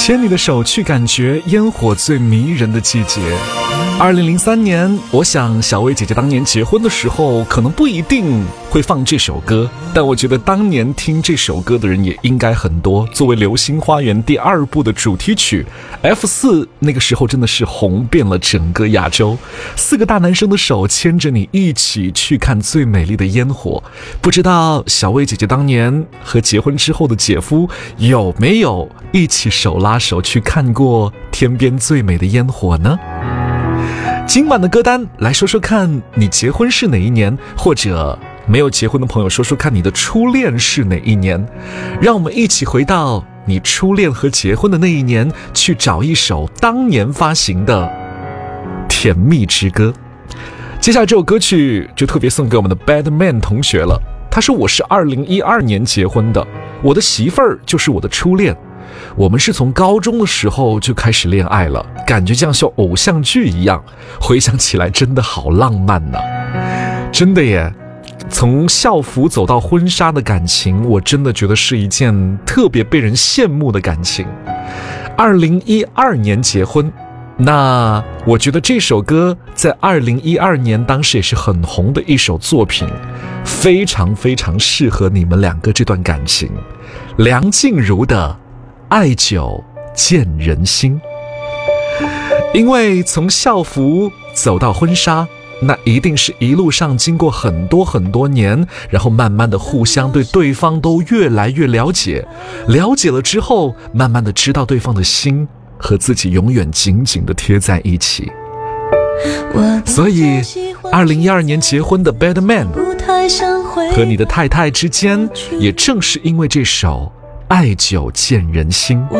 牵你的手去感觉烟火最迷人的季节。2003年，我想小薇姐姐当年结婚的时候可能不一定会放这首歌，但我觉得当年听这首歌的人也应该很多。作为《流星花园》第2部的主题曲， F4 那个时候真的是红遍了整个亚洲。4个大男生的手牵着你一起去看最美丽的烟火。不知道小薇姐姐当年和结婚之后的姐夫有没有一起手拉手去看过天边最美的烟火呢？今晚的歌单来说说看，你结婚是哪一年，或者没有结婚的朋友说说看你的初恋是哪一年。让我们一起回到你初恋和结婚的那一年，去找一首当年发行的甜蜜之歌。接下来这首歌曲就特别送给我们的 Badman 同学了。他说，我是2012年结婚的，我的媳妇儿就是我的初恋，我们是从高中的时候就开始恋爱了，感觉像偶像剧一样，回想起来真的好浪漫呢。真的耶，从校服走到婚纱的感情，我真的觉得是一件特别被人羡慕的感情。2012年结婚，那我觉得这首歌在2012年当时也是很红的一首作品，非常非常适合你们两个这段感情。梁静茹的爱久见人心。因为从校服走到婚纱，那一定是一路上经过很多很多年，然后慢慢的互相对对方都越来越了解，了解了之后慢慢的知道对方的心，和自己永远紧紧的贴在一起。所以2012年结婚的 Badman 和你的太太之间，也正是因为这首爱久见人心。